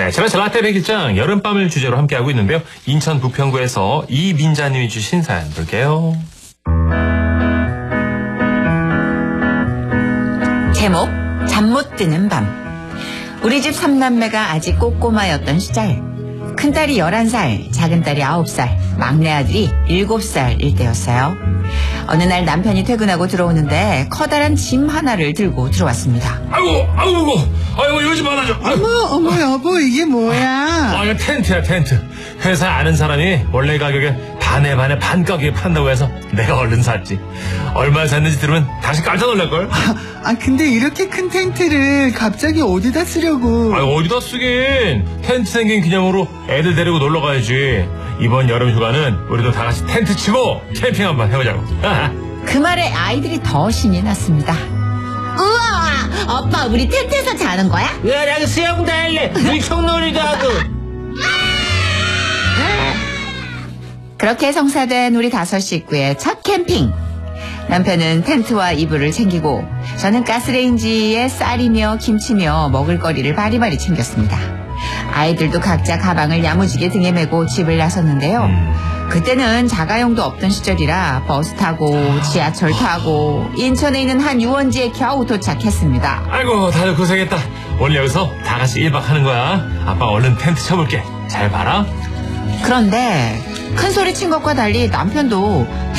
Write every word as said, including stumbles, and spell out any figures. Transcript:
네, 제가 전라태 백일장 여름밤을 주제로 함께하고 있는데요. 인천 부평구에서 이민자님이 주신 사연 볼게요. 제목, 잠 못 드는 밤. 우리 집 삼남매가 아직 꼬꼬마였던 시절, 큰딸이 열한 살, 작은딸이 아홉 살, 막내 아들이 일곱 살일 때였어요. 어느 날 남편이 퇴근하고 들어오는데 커다란 짐 하나를 들고 들어왔습니다. 아이고, 아이고, 아이고, 이거 좀 받아줘. 어머, 어머, 여보, 이게 뭐야? 아, 이거 텐트야, 텐트. 회사 아는 사람이 원래 가격에 반에 반에 반 가격에 판다고 해서 내가 얼른 샀지. 얼마 샀는지 들으면 다시 깜짝 놀랄걸? 아, 근데 이렇게 큰 텐트를 갑자기 어디다 쓰려고? 아, 어디다 쓰긴. 텐트 생긴 기념으로 애들 데리고 놀러 가야지. 이번 여름 휴가는 우리도 다 같이 텐트 치고 캠핑 한번 해보자고. 그 말에 아이들이 더 신이 났습니다. 우와, 오빠 우리 텐트에서 자는 거야? 야, 나도 수영도 할래. 물총놀이도 하고. 그렇게 성사된 우리 다섯 식구의 첫 캠핑. 남편은 텐트와 이불을 챙기고 저는 가스레인지에 쌀이며 김치며 먹을거리를 바리바리 챙겼습니다. 아이들도 각자 가방을 야무지게 등에 메고 집을 나섰는데요. 음. 그때는 자가용도 없던 시절이라 버스 타고 지하철 타고 인천에 있는 한 유원지에 겨우 도착했습니다. 아이고, 다들 고생했다. 오늘 여기서 다 같이 일 박 하는 거야. 아빠 얼른 텐트 쳐볼게. 잘 봐라. 그런데 큰 소리 친 것과 달리 남편도